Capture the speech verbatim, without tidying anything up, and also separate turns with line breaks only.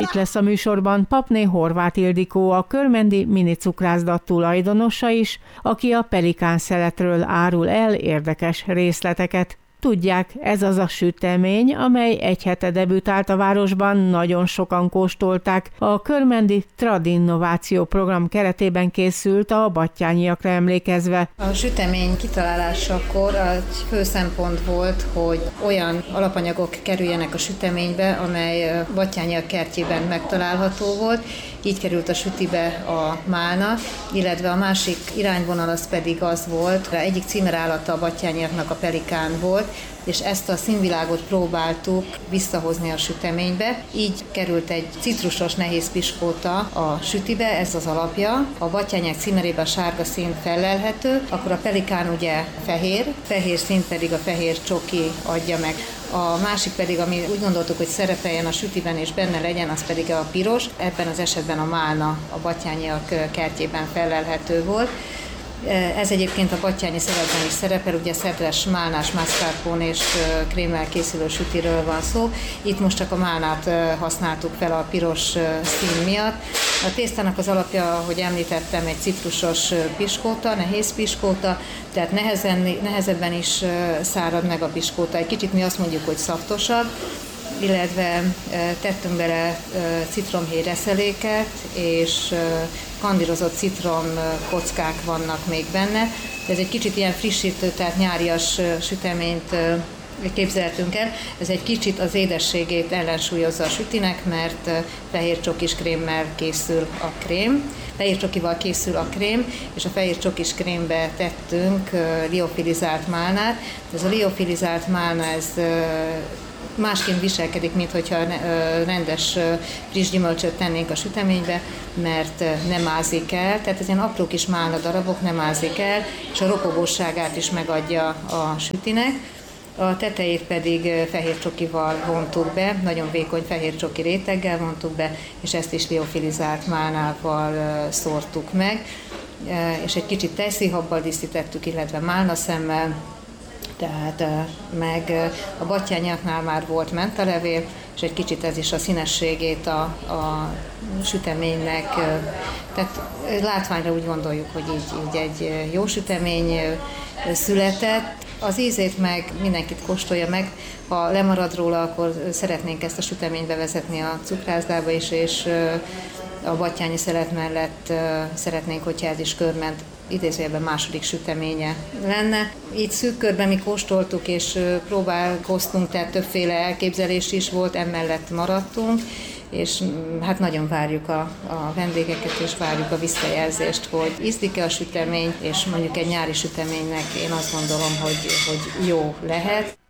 Itt lesz a műsorban Papné Horváth Ildikó, a körmendi mini cukrászda tulajdonosa is, aki a pelikán szeletről árul el érdekes részleteket. Tudják, ez az a sütemény, amely egy hete debütált a városban, nagyon sokan kóstolták. A körmendi Tradinnováció program keretében készült a battyányiakra emlékezve.
A sütemény kitalálásakor egy fő szempont volt, hogy olyan alapanyagok kerüljenek a süteménybe, amely Battyányiak kertjében megtalálható volt. Így került a sütibe a málna, illetve a másik irányvonal az pedig az volt, egyik címerállata a battyányiaknak a pelikán volt, és ezt a színvilágot próbáltuk visszahozni a süteménybe. Így került egy citrusos nehéz piskóta a sütibe, ez az alapja. A battyányiak címerében a sárga szín fellelhető, akkor a pelikán ugye fehér, fehér szín pedig a fehér csoki adja meg. A másik pedig, ami úgy gondoltuk, hogy szerepeljen a sütiben és benne legyen, az pedig a piros. Ebben az esetben a málna a battyányiak kertjében fellelhető volt. Ez egyébként a battyányi szeletben is szerepel, ugye szedres málnás, mascarpone és krémmel készülő sütiről van szó. Itt most csak a málnát használtuk fel a piros szín miatt. A tésztának az alapja, ahogy említettem, egy citrusos piskóta, nehéz piskóta, tehát nehezen, nehezebben is szárad meg a piskóta. Egy kicsit mi azt mondjuk, hogy szaftosabb, illetve tettünk bele citromhéj reszeléket, és kandírozott citrom kockák vannak még benne. Ez egy kicsit ilyen frissítő, tehát nyárias süteményt képzelhetünk el. Ez egy kicsit az édességét ellensúlyozza a sütinek, mert fehér csokis krémmel készül a krém. Fehér csokival készül a krém, és a fehér csokis krémbe tettünk liofilizált málnát. Ez a liofilizált málna, ez másként viselkedik, mint hogyha rendes friss gyümölcsöt tennénk a süteménybe, mert nem ázik el, tehát ez ilyen apró kis málna darabok, nem ázik el, és a ropogóságát is megadja a sütinek. A tetejét pedig fehér csokival vontuk be, nagyon vékony fehér csoki réteggel vontuk be, és ezt is liofilizált málnával szórtuk meg, és egy kicsit tejszínhabbal díszítettük, illetve málnaszemmel. Tehát meg a battyányiaknál már volt mentalevél, és egy kicsit ez is a színességét a, a süteménynek, tehát látványra úgy gondoljuk, hogy így, így egy jó sütemény született. Az ízét meg mindenkit kóstolja meg, ha lemarad róla, akkor szeretnénk ezt a süteményt bevezetni a cukrászdába is, és a battyányi szelet mellett szeretnénk, hogyha ez is körment idézőjelben második süteménye lenne. Így szűk körben mi kóstoltuk és próbálkoztunk, tehát többféle elképzelés is volt, emellett maradtunk, és hát nagyon várjuk a, a vendégeket, és várjuk a visszajelzést, hogy ízlik-e a sütemény, és mondjuk egy nyári süteménynek én azt gondolom, hogy, hogy jó lehet.